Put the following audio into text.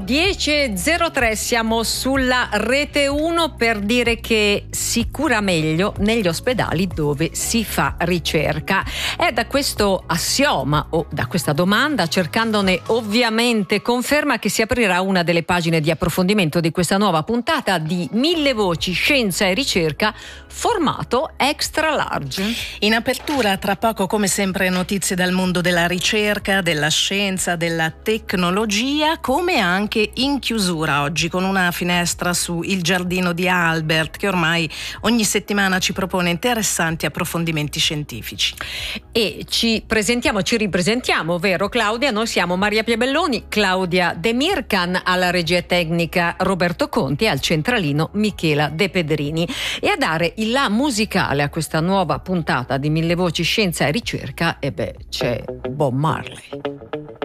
10.03, siamo sulla Rete 1 per dire che si cura meglio negli ospedali dove si fa ricerca. È da questo assioma o da questa domanda, cercandone ovviamente conferma, che si aprirà una delle pagine di approfondimento di questa nuova puntata di 1000 voci, scienza e ricerca, formato extra large. In apertura, tra poco, come sempre, notizie dal mondo della ricerca, della scienza, della tecnologia, come anche in chiusura oggi con una finestra su Il giardino di Albert, che ormai ogni settimana ci propone interessanti approfondimenti scientifici. E ci ripresentiamo, vero Claudia? Noi siamo Maria Piabelloni, Claudia De Mircan, alla regia tecnica Roberto Conti e al centralino Michela De Pedrini. E a dare il là musicale a questa nuova puntata di 1000 voci, scienza e ricerca, c'è Bob Marley.